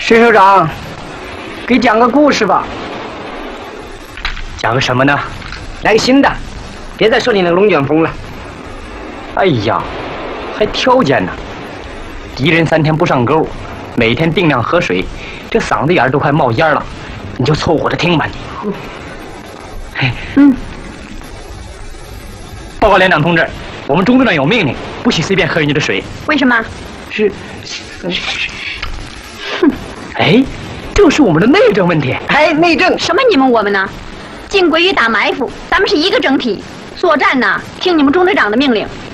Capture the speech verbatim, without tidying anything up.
石首长，给讲个故事吧。 讲个什么呢？ 来个新的，别再说你那个龙卷风了。 哎呀，还条件呢！敌人三天不上钩，每天定量喝水，这嗓子眼儿都快冒烟了，你就凑合着听吧你。 嗯。 报告连长同志，我们中队长有命令，不许随便喝人家的水。 为什么？ 是。 哼。哎，这是我们的内政问题。 哎，内政什么你们我们呢？进鬼与打埋伏，咱们是一个整体。作战呢，听你们中队长的命令。